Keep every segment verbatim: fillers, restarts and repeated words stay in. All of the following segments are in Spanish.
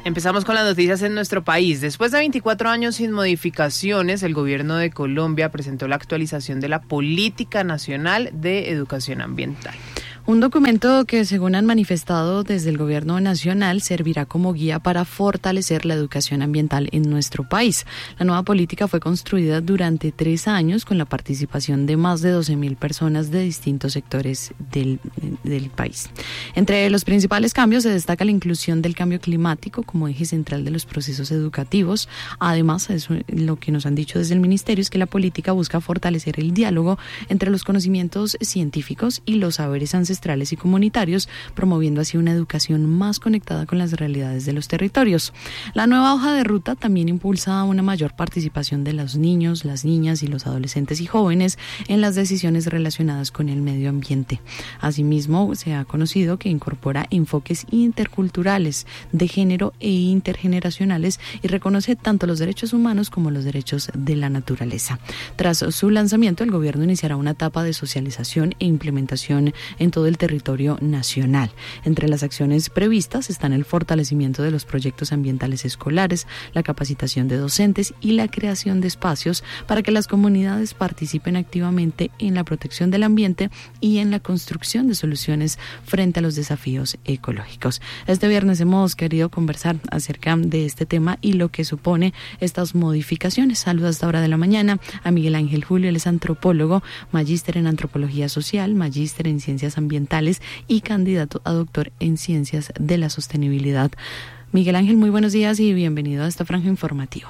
Empezamos con las noticias en nuestro país. Después de veinticuatro años sin modificaciones, el gobierno de Colombia presentó la actualización de la Política Nacional de Educación Ambiental. Un documento que, según han manifestado desde el Gobierno Nacional, servirá como guía para fortalecer la educación ambiental en nuestro país. La nueva política fue construida durante tres años con la participación de más de doce mil personas de distintos sectores del, del país. Entre los principales cambios se destaca la inclusión del cambio climático como eje central de los procesos educativos. Además, eso, lo que nos han dicho desde el Ministerio es que la política busca fortalecer el diálogo entre los conocimientos científicos y los saberes ancestrales y comunitarios, promoviendo así una educación más conectada con las realidades de los territorios. La nueva hoja de ruta también impulsa una mayor participación de los niños, las niñas y los adolescentes y jóvenes en las decisiones relacionadas con el medio ambiente. Asimismo, se ha conocido que incorpora enfoques interculturales, de género e intergeneracionales y reconoce tanto los derechos humanos como los derechos de la naturaleza. Tras su lanzamiento, el gobierno iniciará una etapa de socialización e implementación en todo del territorio nacional. Entre las acciones previstas están el fortalecimiento de los proyectos ambientales escolares, la capacitación de docentes y la creación de espacios para que las comunidades participen activamente en la protección del ambiente y en la construcción de soluciones frente a los desafíos ecológicos. Este viernes hemos querido conversar acerca de este tema y lo que supone estas modificaciones. Saludos a esta hora de la mañana a Miguel Ángel Julio, él es antropólogo, magíster en antropología social, magíster en ciencias ambientales ambientales y candidato a doctor en ciencias de la sostenibilidad. Miguel Ángel, muy buenos días y bienvenido a esta franja informativa.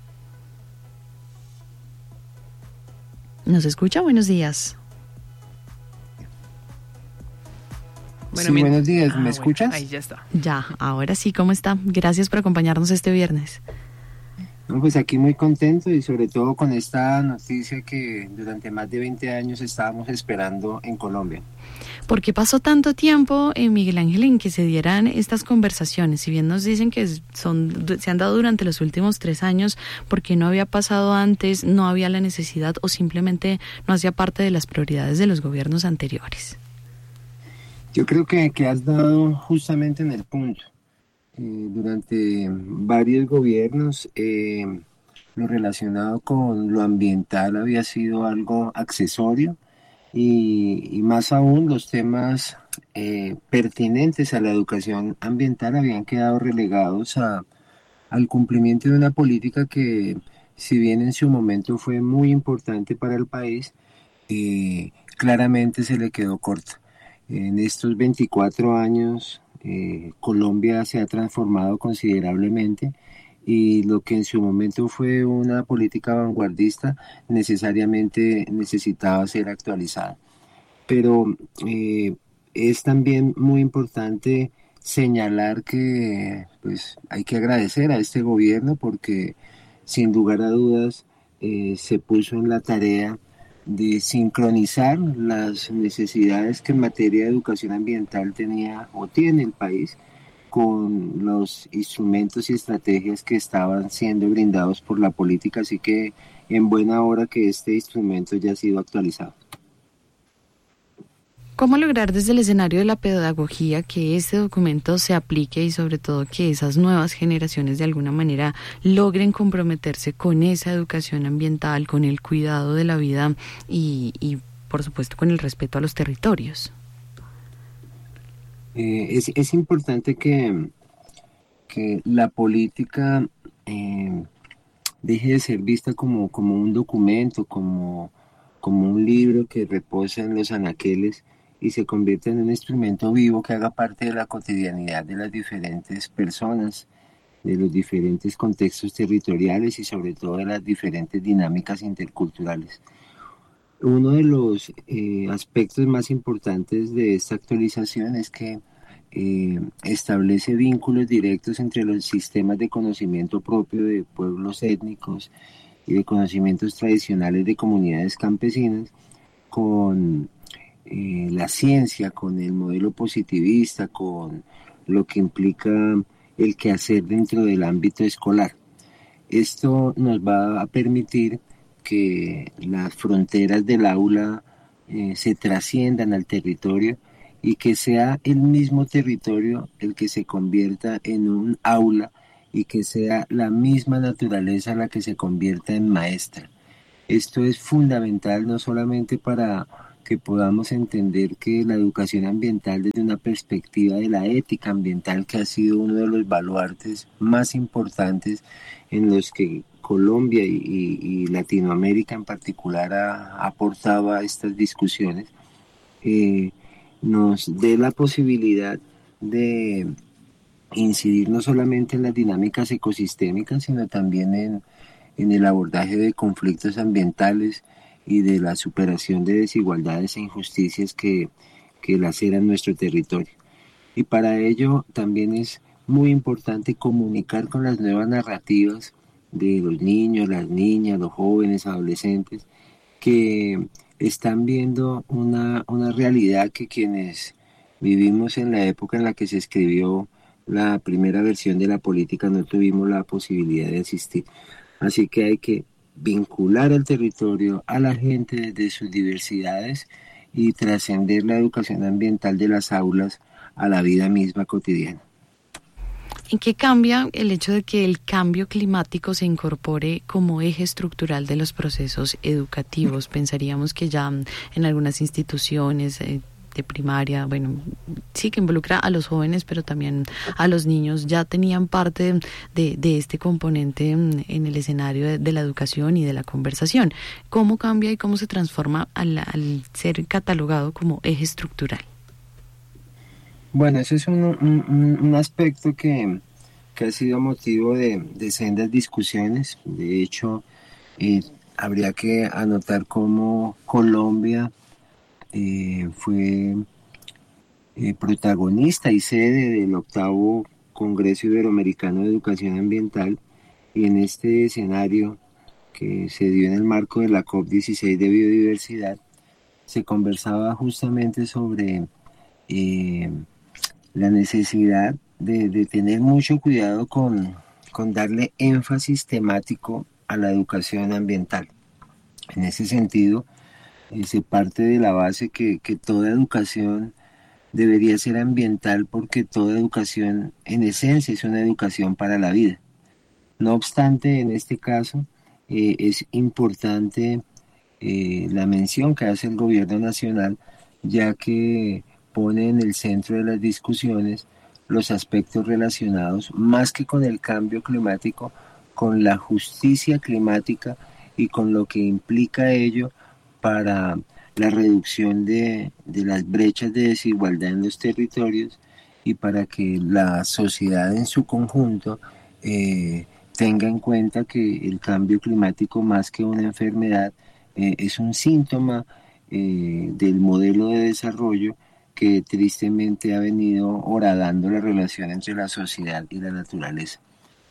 ¿Nos escucha? Buenos días. Bueno, sí, mi... buenos días, ¿me ah, escuchas? Bueno, ahí ya está. Ya, ahora sí, ¿cómo está? Gracias por acompañarnos este viernes. No, pues aquí muy contento y sobre todo con esta noticia que durante más de veinte años estábamos esperando en Colombia. ¿Por qué pasó tanto tiempo, eh, Miguel Ángel, en que se dieran estas conversaciones? Si bien nos dicen que son, se han dado durante los últimos tres años, ¿por qué no había pasado antes, no había la necesidad o simplemente no hacía parte de las prioridades de los gobiernos anteriores? Yo creo que, que has dado justamente en el punto. Eh, durante varios gobiernos eh, lo relacionado con lo ambiental había sido algo accesorio y, y más aún los temas eh, pertinentes a la educación ambiental habían quedado relegados a, al cumplimiento de una política que, si bien en su momento fue muy importante para el país, eh, claramente se le quedó corta. En estos veinticuatro años Eh, Colombia se ha transformado considerablemente y lo que en su momento fue una política vanguardista necesariamente necesitaba ser actualizada. Pero eh, es también muy importante señalar que pues, hay que agradecer a este gobierno porque sin lugar a dudas eh, se puso en la tarea de sincronizar las necesidades que en materia de educación ambiental tenía o tiene el país con los instrumentos y estrategias que estaban siendo brindados por la política, así que en buena hora que este instrumento ya ha sido actualizado. ¿Cómo lograr desde el escenario de la pedagogía que este documento se aplique y sobre todo que esas nuevas generaciones de alguna manera logren comprometerse con esa educación ambiental, con el cuidado de la vida y, y por supuesto con el respeto a los territorios? Eh, es, es importante que, que la política eh, deje de ser vista como, como un documento, como, como un libro que reposa en los anaqueles y se convierte en un instrumento vivo que haga parte de la cotidianidad de las diferentes personas, de los diferentes contextos territoriales y sobre todo de las diferentes dinámicas interculturales. Uno de los eh, aspectos más importantes de esta actualización es que eh, establece vínculos directos entre los sistemas de conocimiento propio de pueblos étnicos y de conocimientos tradicionales de comunidades campesinas con Eh, la ciencia, con el modelo positivista, con lo que implica el quehacer dentro del ámbito escolar. Esto nos va a permitir que las fronteras del aula eh, se trasciendan al territorio y que sea el mismo territorio el que se convierta en un aula y que sea la misma naturaleza la que se convierta en maestra. Esto es fundamental no solamente para que podamos entender que la educación ambiental desde una perspectiva de la ética ambiental, que ha sido uno de los baluartes más importantes en los que Colombia y, y, y Latinoamérica en particular ha, ha aportado a estas discusiones, eh, nos dé la posibilidad de incidir no solamente en las dinámicas ecosistémicas, sino también en, en el abordaje de conflictos ambientales y de la superación de desigualdades e injusticias que, que laceran nuestro territorio. Y para ello también es muy importante comunicar con las nuevas narrativas de los niños, las niñas, los jóvenes, adolescentes, que están viendo una, una realidad que quienes vivimos en la época en la que se escribió la primera versión de la política no tuvimos la posibilidad de asistir. Así que hay que vincular al territorio, a la gente desde sus diversidades y trascender la educación ambiental de las aulas a la vida misma cotidiana. ¿En qué cambia el hecho de que el cambio climático se incorpore como eje estructural de los procesos educativos? Pensaríamos que ya en algunas instituciones eh, de primaria, bueno, sí que involucra a los jóvenes, pero también a los niños, ya tenían parte de, de este componente en, en el escenario de, de la educación y de la conversación. ¿Cómo cambia y cómo se transforma al, al ser catalogado como eje estructural? Bueno, ese es un, un, un aspecto que, que ha sido motivo de, de sendas discusiones. De hecho, eh, habría que anotar cómo Colombia eh, fue eh, protagonista y sede del octavo Congreso Iberoamericano de Educación Ambiental, y en este escenario que se dio en el marco de la COP dieciséis de biodiversidad, se conversaba justamente sobre eh, la necesidad de, de tener mucho cuidado con, con darle énfasis temático a la educación ambiental. En ese sentido, eh, se parte de la base que, que toda educación debería ser ambiental, porque toda educación en esencia es una educación para la vida. No obstante, en este caso eh, es importante eh, la mención que hace el gobierno nacional, ya que pone en el centro de las discusiones los aspectos relacionados, más que con el cambio climático, con la justicia climática y con lo que implica ello para la reducción de, de las brechas de desigualdad en los territorios y para que la sociedad en su conjunto eh, tenga en cuenta que el cambio climático, más que una enfermedad, eh, es un síntoma eh, del modelo de desarrollo que tristemente ha venido horadando la relación entre la sociedad y la naturaleza.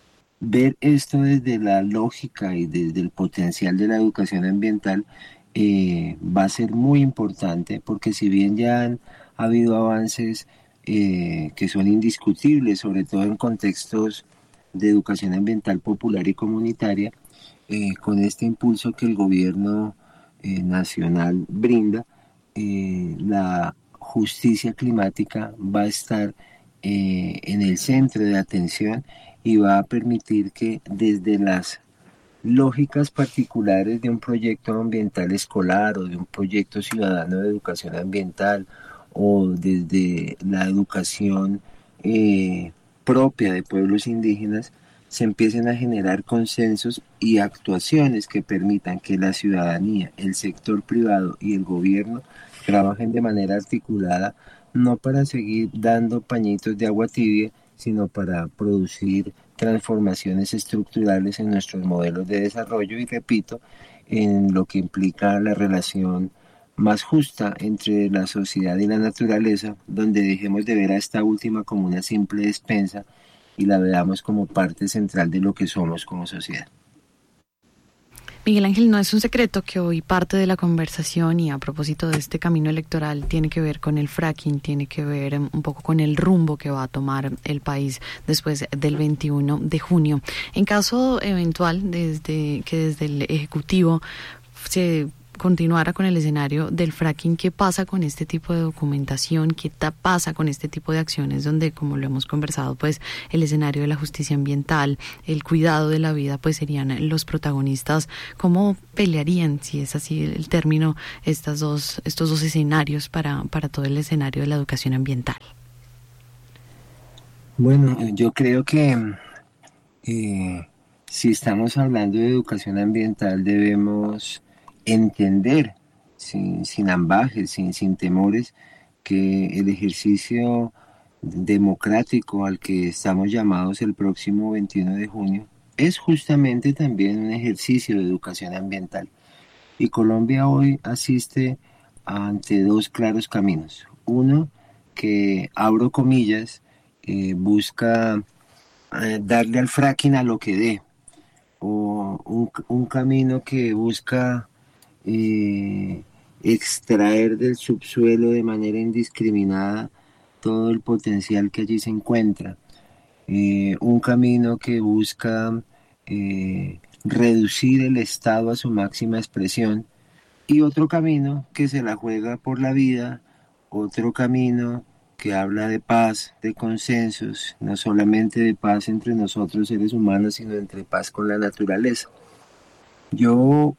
Ver esto desde la lógica y desde el potencial de la educación ambiental eh, va a ser muy importante, porque si bien ya han habido avances eh, que son indiscutibles, sobre todo en contextos de educación ambiental popular y comunitaria, eh, con este impulso que el gobierno eh, nacional brinda, eh, la justicia climática va a estar eh, en el centro de atención y va a permitir que desde las lógicas particulares de un proyecto ambiental escolar o de un proyecto ciudadano de educación ambiental, o desde la educación eh, propia de pueblos indígenas, se empiecen a generar consensos y actuaciones que permitan que la ciudadanía, el sector privado y el gobierno trabajen de manera articulada, no para seguir dando pañitos de agua tibia, sino para producir transformaciones estructurales en nuestros modelos de desarrollo y, repito, en lo que implica la relación más justa entre la sociedad y la naturaleza, donde dejemos de ver a esta última como una simple despensa y la veamos como parte central de lo que somos como sociedad. Miguel Ángel, no es un secreto que hoy parte de la conversación, y a propósito de este camino electoral, tiene que ver con el fracking, tiene que ver un poco con el rumbo que va a tomar el país después del veintiuno de junio. En caso eventual, desde que desde el Ejecutivo se continuara con el escenario del fracking, ¿qué pasa con este tipo de documentación? ¿Qué ta- pasa con este tipo de acciones donde, como lo hemos conversado, pues el escenario de la justicia ambiental, el cuidado de la vida, pues serían los protagonistas? ¿Cómo pelearían, si es así el término, estas dos, estos dos escenarios para, para todo el escenario de la educación ambiental? Bueno, yo creo que eh, si estamos hablando de educación ambiental debemos entender sin, sin ambajes, sin, sin temores, que el ejercicio democrático al que estamos llamados el próximo veintiuno de junio es justamente también un ejercicio de educación ambiental. Y Colombia hoy asiste ante dos claros caminos. Uno que, abro comillas, eh, busca eh, darle al fracking a lo que dé, o un, un camino que busca eh, extraer del subsuelo de manera indiscriminada todo el potencial que allí se encuentra, eh, un camino que busca eh, reducir el Estado a su máxima expresión, y otro camino que se la juega por la vida, otro camino que habla de paz, de consensos, no solamente de paz entre nosotros seres humanos, sino entre paz con la naturaleza. Yo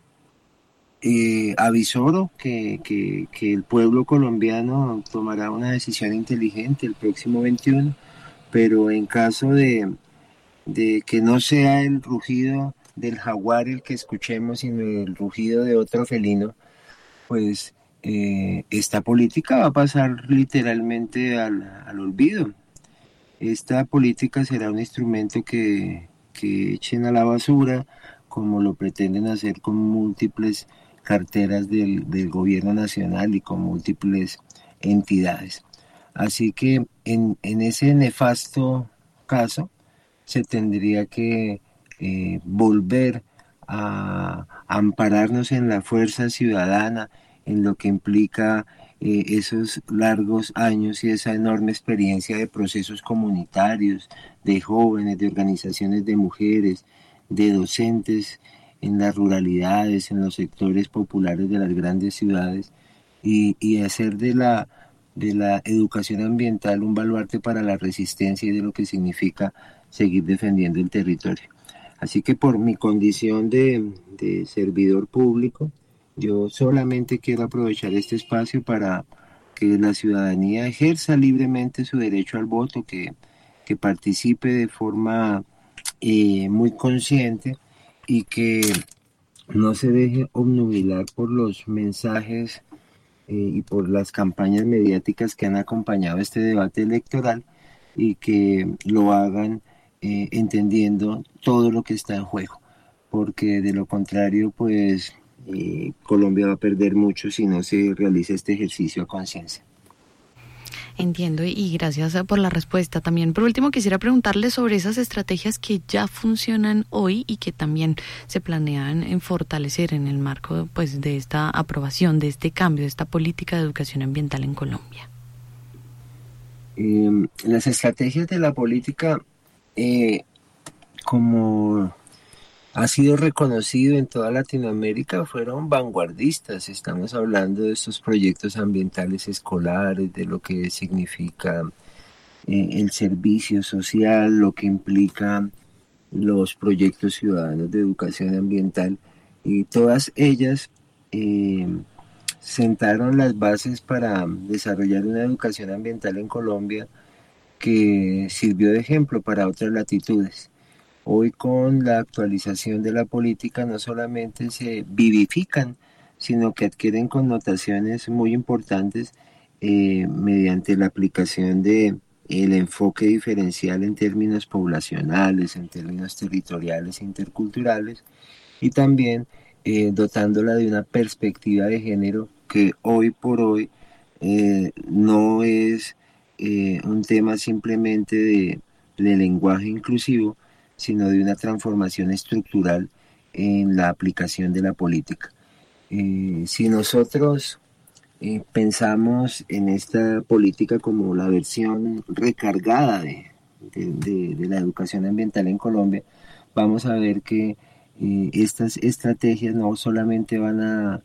eh, avisoro que, que, que el pueblo colombiano tomará una decisión inteligente el próximo veintiuno, pero en caso de, de que no sea el rugido del jaguar el que escuchemos, sino el rugido de otro felino, pues eh, esta política va a pasar literalmente al, al olvido. Esta política será un instrumento que, que echen a la basura, como lo pretenden hacer con múltiples carteras del, del gobierno nacional y con múltiples entidades. Así que en, en ese nefasto caso se tendría que eh, volver a ampararnos en la fuerza ciudadana, en lo que implica eh, esos largos años y esa enorme experiencia de procesos comunitarios, de jóvenes, de organizaciones de mujeres, de docentes en las ruralidades, en los sectores populares de las grandes ciudades, y, y hacer de la, de la educación ambiental un baluarte para la resistencia y de lo que significa seguir defendiendo el territorio. Así que por mi condición de, de servidor público, yo solamente quiero aprovechar este espacio para que la ciudadanía ejerza libremente su derecho al voto, que, que participe de forma eh, muy consciente y que no se deje obnubilar por los mensajes eh, y por las campañas mediáticas que han acompañado este debate electoral, y que lo hagan eh, entendiendo todo lo que está en juego, porque de lo contrario, pues eh, Colombia va a perder mucho si no se realiza este ejercicio a conciencia. Entiendo, y gracias por la respuesta también. Por último, quisiera preguntarle sobre esas estrategias que ya funcionan hoy y que también se planean en fortalecer en el marco, pues, de esta aprobación, de este cambio, de esta política de educación ambiental en Colombia. Eh, las estrategias de la política, eh, como ha sido reconocido en toda Latinoamérica, fueron vanguardistas. Estamos hablando de estos proyectos ambientales escolares, de lo que significa eh, el servicio social, lo que implica los proyectos ciudadanos de educación ambiental, y todas ellas eh, sentaron las bases para desarrollar una educación ambiental en Colombia que sirvió de ejemplo para otras latitudes. Hoy, con la actualización de la política, no solamente se vivifican, sino que adquieren connotaciones muy importantes eh, mediante la aplicación de el enfoque diferencial en términos poblacionales, en términos territoriales e interculturales, y también eh, dotándola de una perspectiva de género que hoy por hoy eh, no es eh, un tema simplemente de, de lenguaje inclusivo, sino de una transformación estructural en la aplicación de la política. Eh, si nosotros eh, pensamos en esta política como la versión recargada de, de, de, de la educación ambiental en Colombia, vamos a ver que eh, estas estrategias no solamente van a,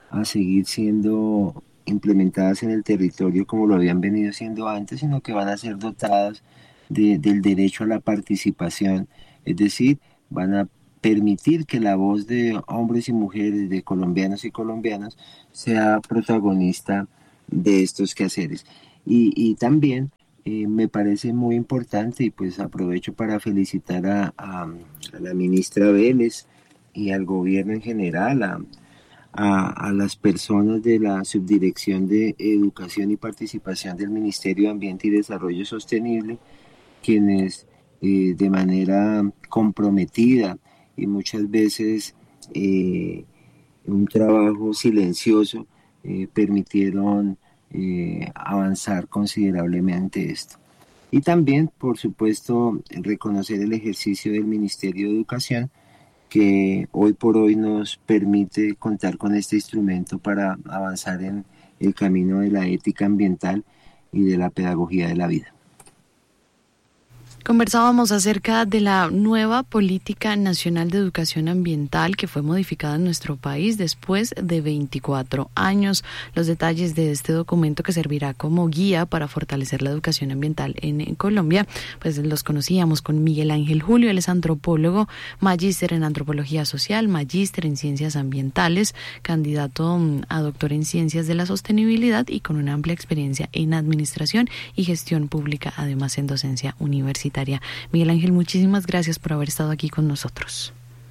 a seguir siendo implementadas en el territorio como lo habían venido siendo antes, sino que van a ser dotadas de, del derecho a la participación, es decir, van a permitir que la voz de hombres y mujeres, de colombianos y colombianas, sea protagonista de estos quehaceres. Y, y también eh, me parece muy importante, y pues aprovecho para felicitar a, a, a la ministra Vélez y al gobierno en general, a, a, a las personas de la Subdirección de Educación y Participación del Ministerio de Ambiente y Desarrollo Sostenible, quienes eh, de manera comprometida y muchas veces eh, un trabajo silencioso eh, permitieron eh, avanzar considerablemente esto. Y también, por supuesto, reconocer el ejercicio del Ministerio de Educación, que hoy por hoy nos permite contar con este instrumento para avanzar en el camino de la ética ambiental y de la pedagogía de la vida. Conversábamos acerca de la nueva Política Nacional de Educación Ambiental que fue modificada en nuestro país después de veinticuatro años. Los detalles de este documento, que servirá como guía para fortalecer la educación ambiental en Colombia, pues los conocíamos con Miguel Ángel Julio. Él es antropólogo, magíster en antropología social, magíster en ciencias ambientales, candidato a doctor en ciencias de la sostenibilidad y con una amplia experiencia en administración y gestión pública, además en docencia universitaria. Miguel Ángel, muchísimas gracias por haber estado aquí con nosotros.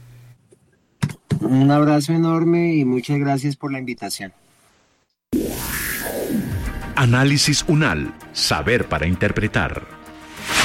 Un abrazo enorme y muchas gracias por la invitación. Análisis UNAL, saber para interpretar.